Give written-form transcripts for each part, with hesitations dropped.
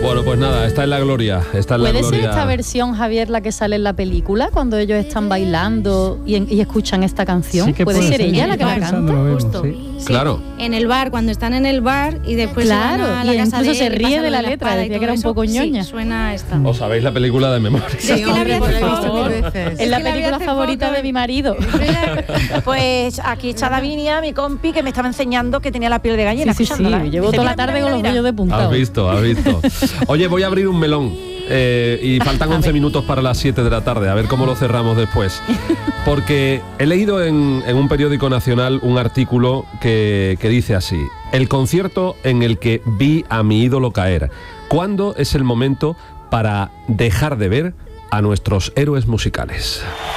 Bueno, pues nada, está en la gloria. ¿Puede ser esta versión, Javier, la que sale en la película, cuando ellos están bailando y escuchan esta canción? Sí, ¿Puede ser ella la que la canta? Justo. Sí. Claro. En el bar, cuando están en el bar y después claro, van a la y casa incluso de se ríe de la letra, decía que era un poco ñoña. Sí, suena esta. ¿Os sabéis la película de memoria? Sí, que la vi hace poco. Es la película favorita de mi marido. Pues aquí está Davinia, mi compi, que me estaba enseñando que tenía la piel de gallina. Sí, llevo toda la tarde con los vellos de punta. Has visto. Oye, voy a abrir un melón. Y faltan 11 minutos para las 7 de la tarde, a ver cómo lo cerramos después. Porque he leído en un periódico nacional un artículo que dice así: el concierto en el que vi a mi ídolo caer. ¿Cuándo es el momento para dejar de ver a nuestros héroes musicales?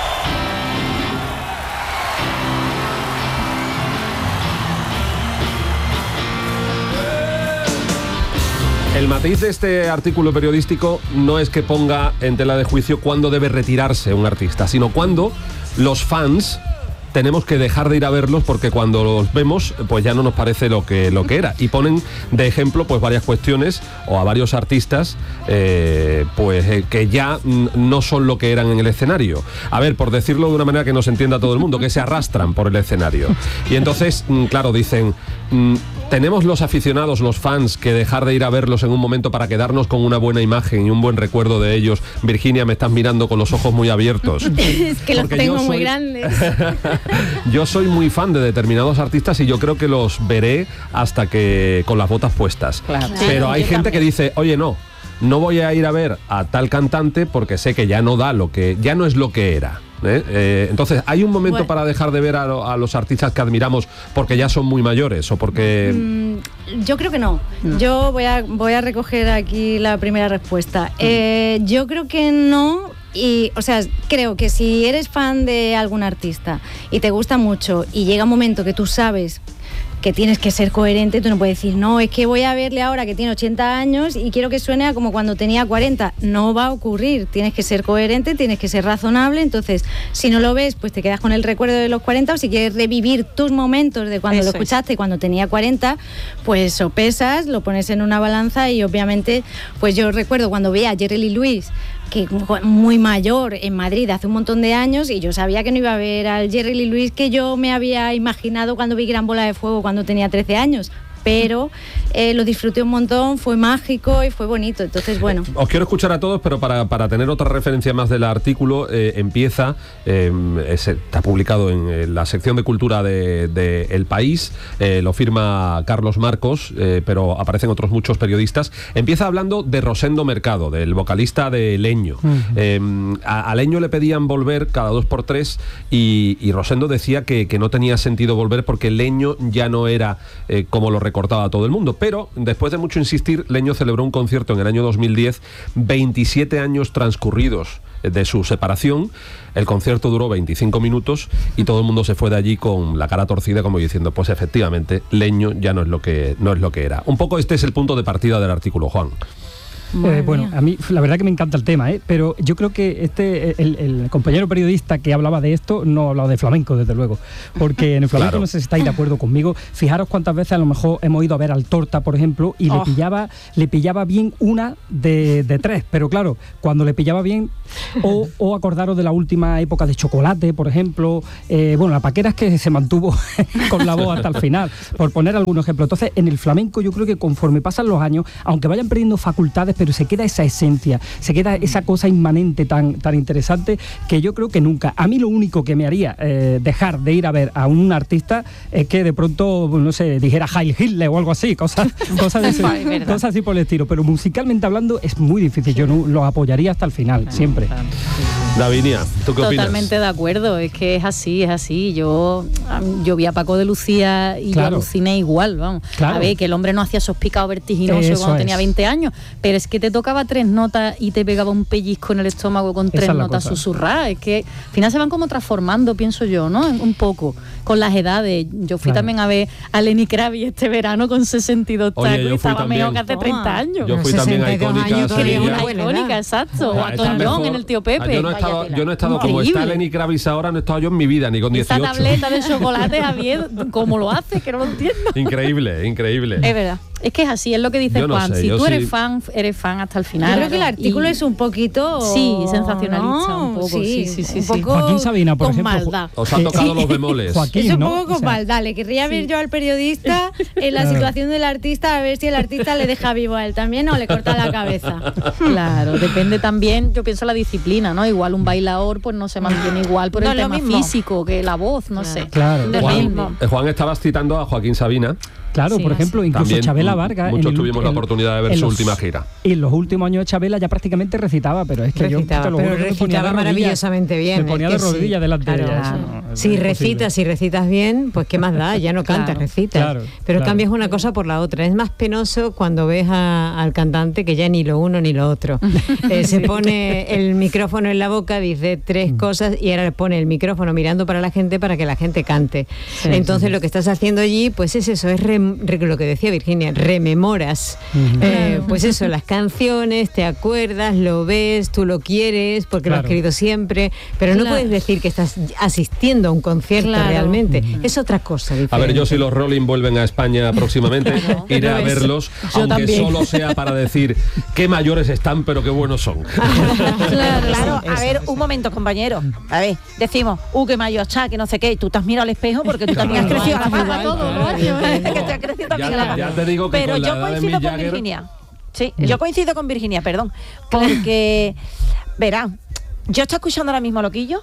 El matiz de este artículo periodístico no es que ponga en tela de juicio cuándo debe retirarse un artista, sino cuándo los fans tenemos que dejar de ir a verlos, porque cuando los vemos pues ya no nos parece lo que era. Y ponen de ejemplo pues varias cuestiones o a varios artistas que ya no son lo que eran en el escenario. A ver, por decirlo de una manera que nos entienda todo el mundo, que se arrastran por el escenario. Y entonces, claro, dicen... tenemos los aficionados, los fans, que dejar de ir a verlos en un momento para quedarnos con una buena imagen y un buen recuerdo de ellos. Virginia, me estás mirando con los ojos muy abiertos. Es que los tengo muy grandes. Yo soy muy fan de determinados artistas y yo creo que los veré hasta que con las botas puestas. Claro. Pero hay gente que dice, oye, no voy a ir a ver a tal cantante porque sé que ya no es lo que era. Entonces, ¿hay un momento para dejar de ver a los artistas que admiramos porque ya son muy mayores o porque...? Yo creo que no. Yo voy a recoger aquí la primera respuesta. Yo creo que no. Y, o sea, creo que si eres fan de algún artista y te gusta mucho y llega un momento que tú sabes que tienes que ser coherente, tú no puedes decir, no, es que voy a verle ahora que tiene 80 años y quiero que suene como cuando tenía 40. No va a ocurrir, tienes que ser coherente, tienes que ser razonable. Entonces, si no lo ves, pues te quedas con el recuerdo de los 40, o si quieres revivir tus momentos de cuando lo escuchaste, cuando tenía 40, pues sopesas, lo pones en una balanza. Y obviamente, pues yo recuerdo cuando vi a Jerry Lee Lewis, que muy mayor, en Madrid hace un montón de años, y yo sabía que no iba a ver al Jerry Lee Lewis que yo me había imaginado cuando vi Gran Bola de Fuego cuando tenía 13 años. Pero lo disfruté un montón, fue mágico y fue bonito. Entonces, bueno. Os quiero escuchar a todos, pero para tener otra referencia más del artículo, empieza, está publicado en la sección de cultura de El País, lo firma Carlos Marcos, pero aparecen otros muchos periodistas. Empieza hablando de Rosendo Mercado, del vocalista de Leño. A Leño le pedían volver cada 2x3 y Rosendo decía que no tenía sentido volver porque Leño ya no era como lo recordaba todo el mundo, pero después de mucho insistir, Leño celebró un concierto en el año 2010, 27 años transcurridos de su separación. El concierto duró 25 minutos y todo el mundo se fue de allí con la cara torcida, como diciendo, pues efectivamente, Leño ya no es lo que era. Un poco este es el punto de partida del artículo, Juan. Bueno, a mí la verdad que me encanta el tema, pero yo creo que el compañero periodista que hablaba de esto no ha hablado de flamenco, desde luego, porque en el flamenco, claro, no sé si estáis de acuerdo conmigo. Fijaros cuántas veces a lo mejor hemos ido a ver al Torta, por ejemplo, y le pillaba bien una de tres, pero claro, cuando le pillaba bien, o acordaros de la última época de Chocolate, por ejemplo, la Paquera es que se mantuvo con la voz hasta el final, por poner algún ejemplo. Entonces, en el flamenco yo creo que conforme pasan los años, aunque vayan perdiendo facultades, pero se queda esa esencia, se queda esa cosa inmanente tan interesante, que yo creo que nunca. A mí lo único que me haría dejar de ir a ver a un artista es que de pronto, no sé, dijera Heil Hitler o algo así, cosas así por el estilo, pero musicalmente hablando es muy difícil. Yo no lo apoyaría hasta el final, siempre. Davinia, ¿tú qué opinas? Totalmente de acuerdo, es que es así. Yo vi a Paco de Lucía y yo aluciné igual, vamos. Claro. A ver, que el hombre no hacía esos picados vertiginosos cuando tenía 20 años, pero es que te tocaba 3 notas y te pegaba un pellizco en el estómago con 3 notas susurradas. Es que al final se van como transformando, pienso yo, ¿no? Un poco, con las edades. Yo fui también a ver a Lenny Kravitz este verano con 62 tacos y estaba mejor que hace 30 años. Yo fui también a Icónica, exacto. O a Tom John en el Tío Pepe. Yo no he estado como está Lenny Kravitz ahora, no he estado yo en mi vida, ni con 18. Esa tableta de chocolate, Javier, ¿cómo lo hace? Que no lo entiendo. Increíble. Es verdad. Es que es así, es lo que dice Juan. Si tú eres fan hasta el final. Yo creo que el artículo es un poquito... Sí, sensacionalista, un poco. Sí. Un poco Joaquín Sabina, por ejemplo. Maldad. Os han tocado los bemoles. Joaquín, es un poco con maldad. Le querría ver yo al periodista en la situación del artista, a ver si el artista le deja vivo a él también o le corta la cabeza. Claro, depende también, yo pienso, la disciplina, ¿no? Igual un bailador pues no se mantiene igual por el tema físico que la voz, no sé. Claro. Juan, estabas citando a Joaquín Sabina. Claro, por ejemplo, incluso también Chabela Vargas. Muchos tuvimos la oportunidad de ver su última gira. Y en los últimos años de Chabela ya prácticamente recitaba, pero es que recitaba maravillosamente bien. Me ponía de rodillas delante de ella. Si recitas bien, pues qué más da, ya no cantas, recitas. Pero cambias una cosa por la otra. Es más penoso cuando ves al cantante que ya ni lo uno ni lo otro. Se pone el micrófono en la boca, dice tres cosas y ahora le pone el micrófono mirando para la gente para que la gente cante. Entonces lo que estás haciendo allí, pues es eso, es lo que decía Virginia, rememoras. Pues eso, las canciones, te acuerdas, lo ves, tú lo quieres porque lo has querido siempre, pero no puedes decir que estás asistiendo a un concierto realmente. Es otra cosa diferente. A ver, yo si los Rolling vuelven a España próximamente, iré a verlos, aunque también. Solo sea para decir qué mayores están, pero qué buenos son. Claro, a ver, un momento, compañero. A ver, decimos, qué mayor está, que no sé qué, y tú te has mirado al espejo porque tú también has crecido la barba todos los años. Que te ha crecido también la barba. Ya te digo que pero yo coincido con Virginia. Sí, yo coincido con Virginia, perdón. Porque, verán, yo estoy escuchando ahora mismo Loquillo.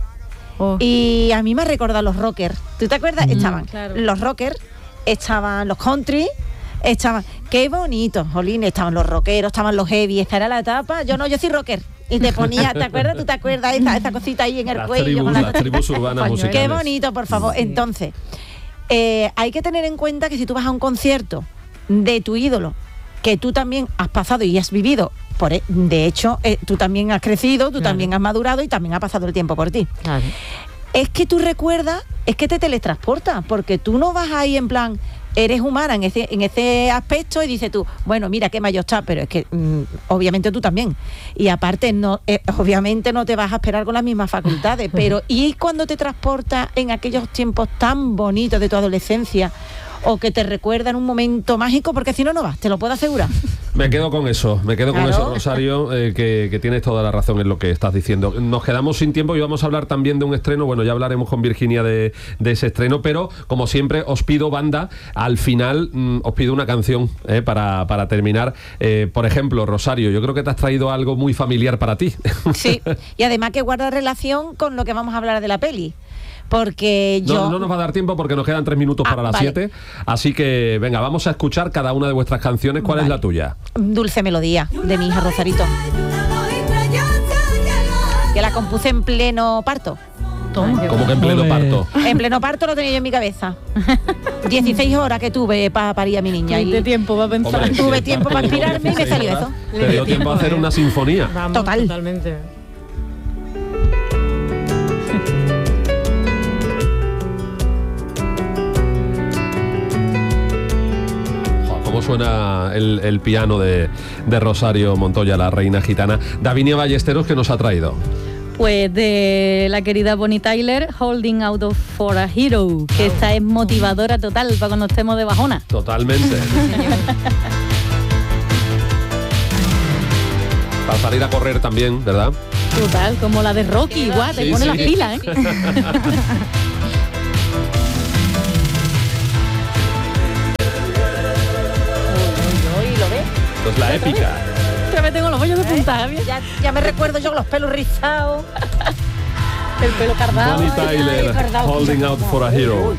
Y a mí me ha recordado los rockers. ¿Tú te acuerdas? Estaban los rockers, estaban los country, estaban... Qué bonito, Jolín, estaban los rockeros, estaban los heavy. Esta era la etapa. Yo soy rocker. Y te ponía, ¿te acuerdas? ¿Tú te acuerdas? Esa cosita ahí en el cuello. Las tribus urbanas musicales. Qué bonito, por favor. Entonces, hay que tener en cuenta que si tú vas a un concierto de tu ídolo, que tú también has pasado y has vivido, de hecho, tú también has crecido, tú también has madurado y también ha pasado el tiempo por ti. Claro. Es que tú recuerdas, es que te teletransporta, porque tú no vas ahí en plan, eres humana en ese aspecto y dices tú, bueno, mira qué mayor está, pero es que obviamente tú también. Y aparte, obviamente no te vas a esperar con las mismas facultades, pero ¿y cuando te transportas en aquellos tiempos tan bonitos de tu adolescencia? O que te recuerdan un momento mágico, porque si no, no vas, te lo puedo asegurar. Me quedo con eso, Rosario, que tienes toda la razón en lo que estás diciendo. Nos quedamos sin tiempo y vamos a hablar también de un estreno, bueno, ya hablaremos con Virginia de ese estreno, pero como siempre os pido, banda, al final os pido una canción para terminar. Por ejemplo, Rosario, yo creo que te has traído algo muy familiar para ti. Sí, y además que guarda relación con lo que vamos a hablar de la peli. Porque yo... No nos va a dar tiempo porque nos quedan 3 minutos para las 7. Así que, venga, vamos a escuchar cada una de vuestras canciones. ¿Cuál es la tuya? Dulce Melodía, de mi hija Rosarito. Que la compuse en pleno parto. ¿Cómo que en pleno parto? En pleno parto lo tenía yo en mi cabeza. 16 horas que tuve para parir a mi niña. Y tiempo para pensar. Hombre, tuve tiempo para inspirarme y me salió eso. Te dio tiempo a hacer una sinfonía. Vamos, totalmente. Cómo suena el piano de Rosario Montoya, la reina gitana. Davinia Ballesteros, ¿qué nos ha traído? Pues de la querida Bonnie Tyler, Holding Out for a Hero, que esta es motivadora total para cuando estemos de bajona. Totalmente. Para salir a correr también, ¿verdad? Total, como la de Rocky, igual, te pone las pilas, ¿eh? Pues la épica. Ya me tengo los bollos de punta. Ya me recuerdo yo con los pelos rizados. El pelo cardado. Bonnie Tyler, Holding Out for a Hero.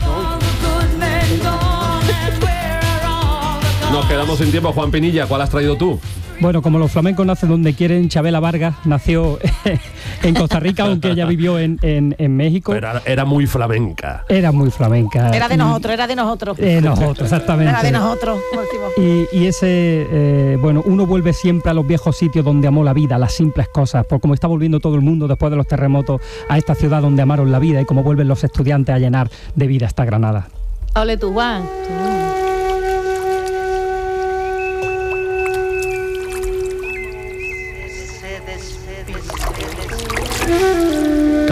Nos quedamos sin tiempo. Juan Pinilla, ¿cuál has traído tú? Bueno, como los flamencos nacen donde quieren, Chabela Vargas nació en Costa Rica, aunque ella vivió en México. Pero era muy flamenca. Era muy flamenca. Era de nosotros, era de nosotros. Exactamente. Era de nosotros. Y ese, bueno, uno vuelve siempre a los viejos sitios donde amó la vida, las simples cosas, por como está volviendo todo el mundo después de los terremotos a esta ciudad donde amaron la vida y como vuelven los estudiantes a llenar de vida esta Granada. Ole tú, Juan.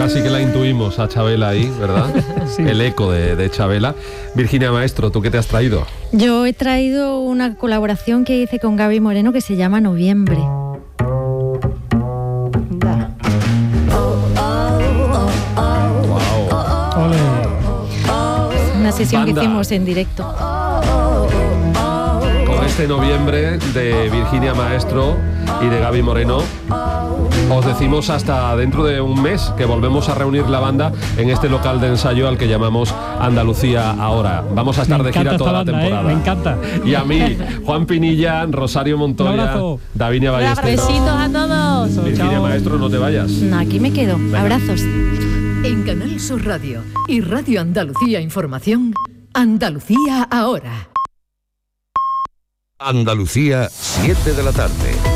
Ahora sí que la intuimos a Chabela ahí, ¿verdad? Sí. El eco de Chabela. Virginia Maestro, ¿tú qué te has traído? Yo he traído una colaboración que hice con Gaby Moreno que se llama Noviembre. Una sesión que hicimos en directo. Con este Noviembre de Virginia Maestro y de Gaby Moreno, os decimos hasta dentro de un mes que volvemos a reunir la banda en este local de ensayo al que llamamos Andalucía Ahora. Vamos a estar de gira toda la temporada. Me encanta. Y a mí, Juan Pinilla, Rosario Montoya, Davinia Ballesteros. Besitos a todos. Virginia Maestro, no te vayas. No, aquí me quedo. Venga. Abrazos. En Canal Sur Radio y Radio Andalucía Información, Andalucía Ahora. Andalucía, 7 de la tarde.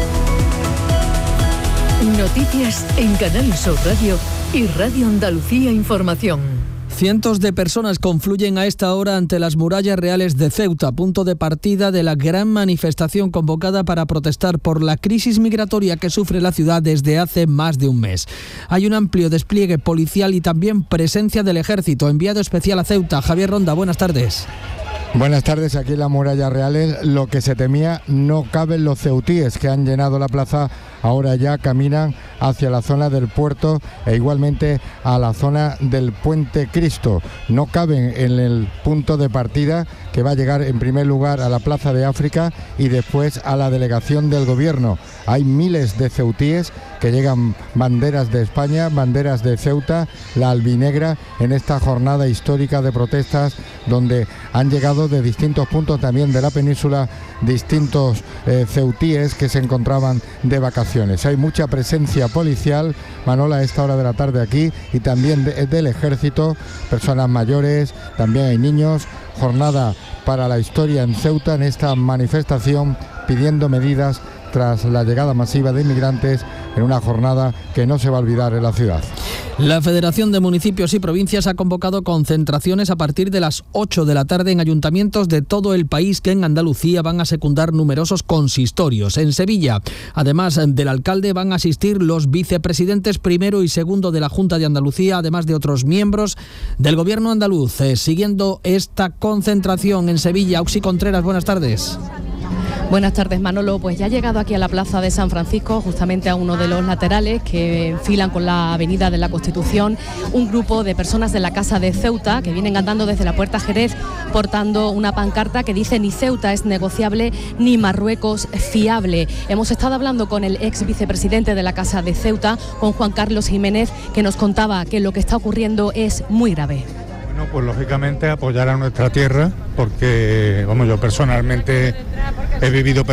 Noticias en Canal Sur Radio y Radio Andalucía Información. Cientos de personas confluyen a esta hora ante las murallas reales de Ceuta, punto de partida de la gran manifestación convocada para protestar por la crisis migratoria que sufre la ciudad desde hace más de un mes. Hay un amplio despliegue policial y también presencia del ejército. Enviado especial a Ceuta, Javier Ronda, buenas tardes. Buenas tardes, aquí en las murallas reales lo que se temía no caben los ceutíes que han llenado la plaza, ahora ya caminan hacia la zona del puerto e igualmente a la zona del Puente Cristo. No caben en el punto de partida que va a llegar en primer lugar a la Plaza de África y después a la delegación del gobierno. Hay miles de ceutíes que llegan, banderas de España, banderas de Ceuta, la albinegra, en esta jornada histórica de protestas donde han llegado de distintos puntos también de la península distintos ceutíes que se encontraban de vacaciones. Hay mucha presencia policial, Manola, a esta hora de la tarde aquí, y también del ejército, personas mayores, también hay niños. Jornada para la historia en Ceuta en esta manifestación pidiendo medidas tras la llegada masiva de inmigrantes en una jornada que no se va a olvidar en la ciudad. La Federación de Municipios y Provincias ha convocado concentraciones a partir de las 8 de la tarde en ayuntamientos de todo el país que en Andalucía van a secundar numerosos consistorios. En Sevilla, además del alcalde, van a asistir los vicepresidentes primero y segundo de la Junta de Andalucía, además de otros miembros del gobierno andaluz. Siguiendo esta concentración en Sevilla, Auxi Contreras, buenas tardes. Buenas tardes, Manolo. Pues ya ha llegado aquí a la Plaza de San Francisco, justamente a uno de los laterales que filan con la Avenida de la Constitución, un grupo de personas de la Casa de Ceuta que vienen andando desde la Puerta Jerez portando una pancarta que dice ni Ceuta es negociable ni Marruecos fiable. Hemos estado hablando con el ex vicepresidente de la Casa de Ceuta, con Juan Carlos Jiménez, que nos contaba que lo que está ocurriendo es muy grave. Bueno, pues lógicamente apoyar a nuestra tierra, porque yo personalmente he vivido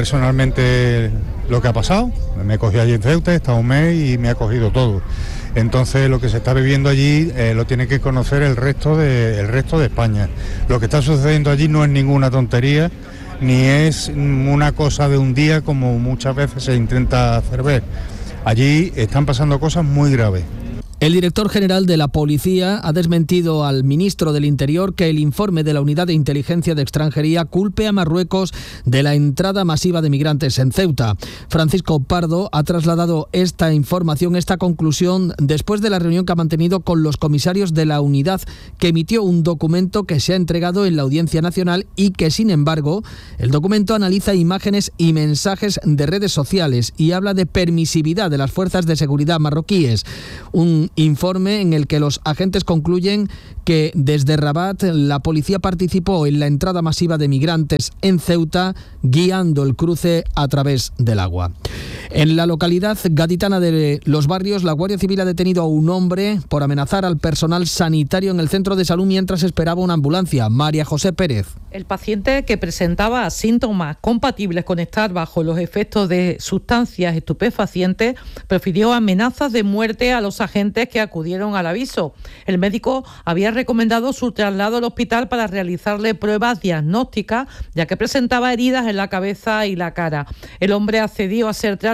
lo que ha pasado. Me cogí allí en Ceuta, he estado un mes y me ha cogido todo. Entonces lo que se está viviendo allí lo tiene que conocer el resto de España. Lo que está sucediendo allí no es ninguna tontería, ni es una cosa de un día como muchas veces se intenta hacer ver. Allí están pasando cosas muy graves. El director general de la Policía ha desmentido al ministro del Interior que el informe de la Unidad de Inteligencia de Extranjería culpe a Marruecos de la entrada masiva de migrantes en Ceuta. Francisco Pardo ha trasladado esta conclusión, después de la reunión que ha mantenido con los comisarios de la unidad, que emitió un documento que se ha entregado en la Audiencia Nacional y que, sin embargo, el documento analiza imágenes y mensajes de redes sociales y habla de permisividad de las fuerzas de seguridad marroquíes. Un informe en el que los agentes concluyen que desde Rabat la policía participó en la entrada masiva de migrantes en Ceuta, guiando el cruce a través del agua. En la localidad gaditana de Los Barrios, la Guardia Civil ha detenido a un hombre por amenazar al personal sanitario en el centro de salud mientras esperaba una ambulancia. María José Pérez. El paciente, que presentaba síntomas compatibles con estar bajo los efectos de sustancias estupefacientes, profirió amenazas de muerte a los agentes que acudieron al aviso. El médico había recomendado su traslado al hospital para realizarle pruebas diagnósticas, ya que presentaba heridas en la cabeza y la cara. El hombre accedió a ser trasladado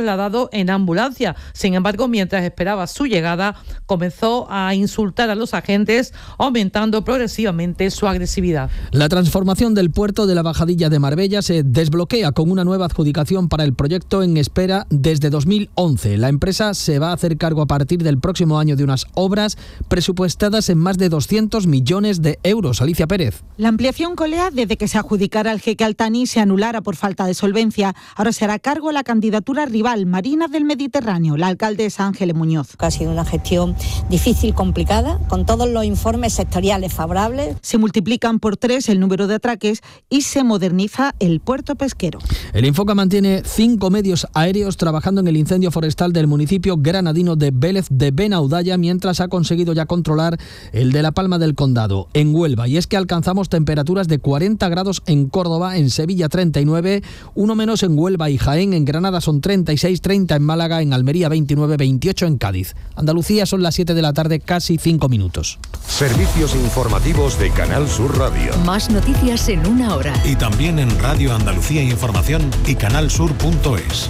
trasladado en ambulancia. Sin embargo, mientras esperaba su llegada, comenzó a insultar a los agentes, aumentando progresivamente su agresividad. La transformación del puerto de la Bajadilla de Marbella se desbloquea con una nueva adjudicación para el proyecto en espera desde 2011. La empresa se va a hacer cargo a partir del próximo año de unas obras presupuestadas en más de 200 millones de euros. Alicia Pérez. La ampliación colea desde que se adjudicara al jeque Altani y se anulara por falta de solvencia. Ahora se hará cargo la candidatura rival, Marinas del Mediterráneo. La alcaldesa Ángeles Muñoz. Ha sido una gestión difícil, complicada, con todos los informes sectoriales favorables. Se multiplican por 3 el número de atraques y se moderniza el puerto pesquero. El Infoca mantiene 5 medios aéreos trabajando en el incendio forestal del municipio granadino de Vélez de Benaudalla, mientras ha conseguido ya controlar el de La Palma del Condado, en Huelva. Y es que alcanzamos temperaturas de 40 grados en Córdoba, en Sevilla 39, uno menos en Huelva y Jaén, en Granada son 36, 30 en Málaga, en Almería 29, 28 en Cádiz. Andalucía son las 7 de la tarde, casi 5 minutos. Servicios informativos de Canal Sur Radio. Más noticias en una hora. Y también en Radio Andalucía Información y canalsur.es.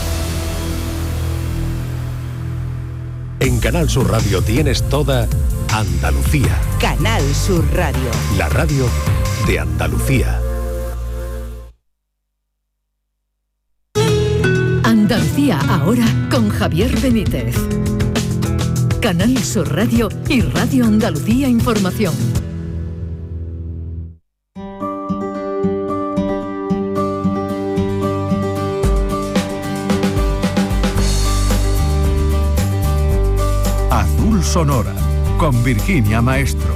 En Canal Sur Radio tienes toda Andalucía. Canal Sur Radio. La radio de Andalucía. Andalucía ahora con Javier Benítez. Canal Sur Radio y Radio Andalucía Información. Azul Sonora, con Virginia Maestro.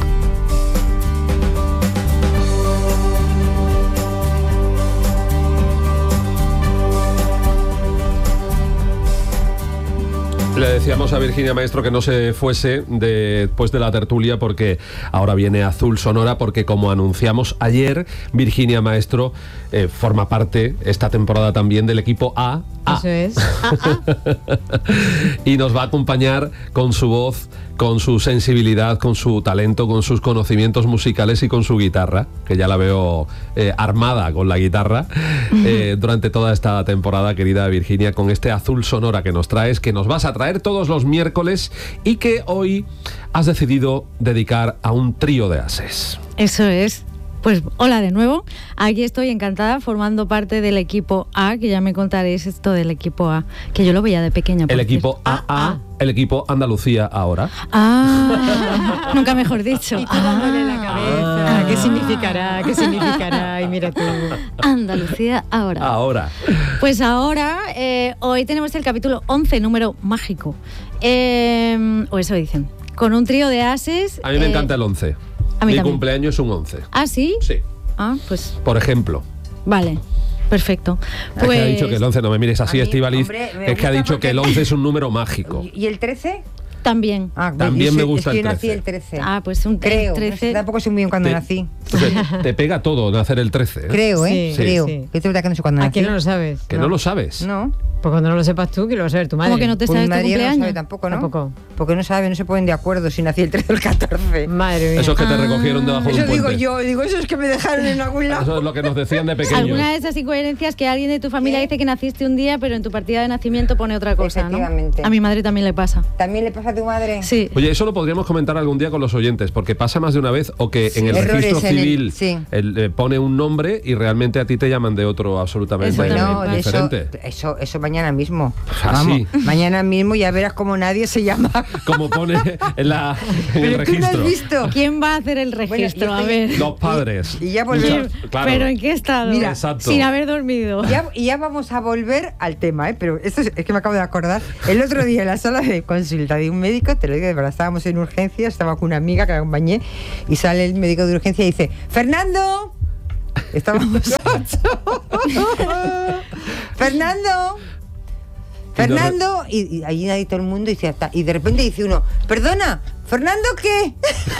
Le decíamos a Virginia Maestro que no se fuese después de la tertulia, porque ahora viene Azul Sonora, porque como anunciamos ayer, Virginia Maestro forma parte esta temporada también del equipo A. Eso es. Y nos va a acompañar con su voz, con su sensibilidad, con su talento, con sus conocimientos musicales y con su guitarra, que ya la veo armada con la guitarra durante toda esta temporada, querida Virginia, con este Azul Sonora que nos traes, que nos vas a traer todos los miércoles y que hoy has decidido dedicar a un trío de ases. Eso es. Pues hola de nuevo, aquí estoy encantada formando parte del equipo A, que ya me contaréis esto del equipo A, que yo lo veía de pequeña. El equipo AA, el equipo Andalucía ahora. Nunca mejor dicho. Y tú dándole la cabeza, ¿qué significará? ¿Qué significará? Y mira tú. Andalucía ahora. Ahora. Pues ahora, hoy tenemos el capítulo 11, número mágico. O eso dicen. Con un trío de ases. A mí me encanta el 11. Mi cumpleaños es un 11. ¿Ah, sí? Sí. Pues. Por ejemplo. Vale, perfecto. Es que ha dicho que el 11, no me mires así, Estíbaliz, es que ha dicho que el 11 es un número mágico. ¿Y el 13? También. También me gusta el 13. Yo nací el 13. Pues un 13. Tampoco sé muy bien cuándo nací. Te pega todo nacer el 13. Creo, Sí, creo. sí. Es verdad que no sé cuándo nací. ¿A quién no lo sabes? ¿Que no lo sabes? No. Pues cuando no lo sepas tú, que lo vas a saber tu madre. ¿Cómo que no te sabes tu cumpleaños? No sabe tampoco, ¿no? Tampoco. Porque no sabe, no se ponen de acuerdo si nací el 13 o el 14. Madre mía. Eso es que te recogieron debajo de un puente. Eso digo, eso es que me dejaron en algún lado. Eso es lo que nos decían de pequeños. Alguna de esas incoherencias que alguien de tu familia dice que naciste un día, pero en tu partida de nacimiento pone otra cosa, Efectivamente. ¿no? A mi madre también le pasa. ¿También le pasa a tu madre? Sí. Oye, eso lo podríamos comentar algún día con los oyentes, porque pasa más de una vez, o que en el registro civil pone un nombre y realmente a ti te llaman de otro absolutamente diferente. Eso mañana mismo. Así. Mañana mismo ya verás como nadie se llama. Como pone en el registro. ¿Tú no has visto? ¿Quién va a hacer el registro? A ver. Los padres. Y ya volvemos. Claro. ¿Pero en qué estado? Mira, sin haber dormido. Ya vamos a volver al tema, pero esto es que me acabo de acordar. El otro día en la sala de consulta de un médico, te lo digo de verdad, estábamos en urgencias, estaba con una amiga que la acompañé y sale el médico de urgencia y dice: ¡Fernando! Estábamos 8. ¡Fernando! Y ahí nadie, todo el mundo dice, y de repente dice uno: ¿Perdona? ¿Fernando qué?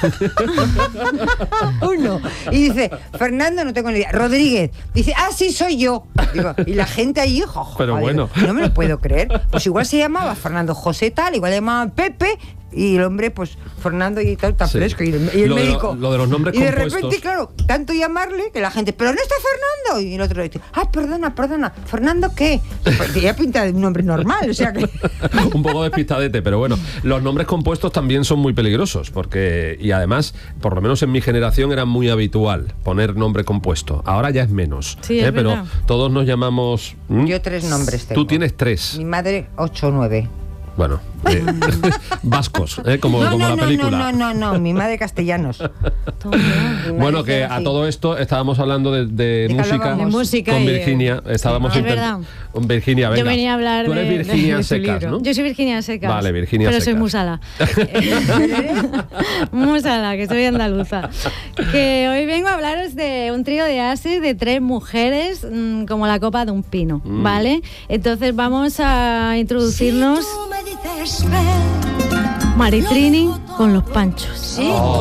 Uno. Y dice: Fernando, no tengo ni idea. Rodríguez. Dice: sí, soy yo. Digo, y la gente ahí, pero bueno. Digo, no me lo puedo creer. Pues igual se llamaba Fernando José tal, igual le llamaban Pepe, Y el hombre, pues, Fernando y tal, tan fresco. Y el médico. Lo de los nombres y de compuestos. repente, claro, tanto llamarle que la gente, pero no está Fernando. Y el otro dice, perdona, ¿Fernando qué? Pues tenía pinta de un nombre normal, o sea que. Un poco despistadete, pero bueno, los nombres compuestos también son muy peligrosos, porque, y además, por lo menos en mi generación era muy habitual poner nombre compuesto. Ahora ya es menos. Sí, es pero verdad. todos nos llamamos. Yo 3 nombres tengo. Tú tienes 3. Mi madre, 8 o 9. Bueno, vascos, como la película. No, mi madre castellanos. Bueno, que a todo esto estábamos hablando de música con Virginia. Estábamos Virginia, venga. Yo venía a hablar Tú eres Virginia Secas, ¿no? Yo soy Virginia Secas. Vale, Virginia Pero Secas. soy musala. Musala, que soy andaluza. Que hoy vengo a hablaros de un trío de ases de 3 mujeres, como la copa de un pino, ¿vale? Entonces vamos a introducirnos Maritrini con los Panchos. Oh.